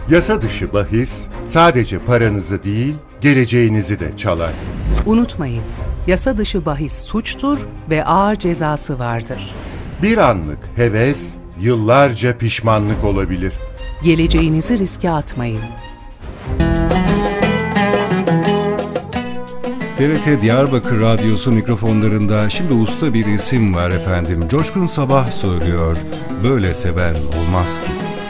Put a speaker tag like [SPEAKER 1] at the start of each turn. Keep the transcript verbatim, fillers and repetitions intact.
[SPEAKER 1] Yasa dışı bahis sadece paranızı değil, geleceğinizi de çalar.
[SPEAKER 2] Unutmayın, yasa dışı bahis suçtur ve ağır cezası vardır.
[SPEAKER 1] Bir anlık heves, yıllarca pişmanlık olabilir.
[SPEAKER 2] Geleceğinizi riske atmayın.
[SPEAKER 3] T R T Diyarbakır Radyosu mikrofonlarında şimdi usta bir isim var efendim. Coşkun Sabah söylüyor, böyle seven olmaz ki.